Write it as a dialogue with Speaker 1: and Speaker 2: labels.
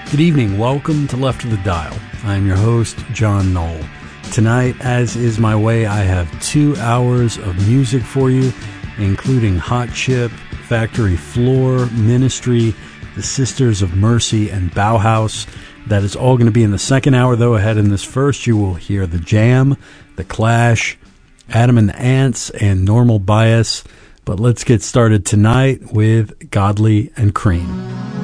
Speaker 1: Good evening. Welcome to Left of the Dial. I'm your host, John Knoll. Tonight, as is my way, I have 2 hours of music for you, including Hot Chip, Factory Floor, Ministry, the Sisters of Mercy, and Bauhaus. That is all going to be in the second hour, though. Ahead in this first, you will hear The Jam, The Clash, Adam and the Ants, and Normal Bias. But let's get started tonight with Godley and Cream.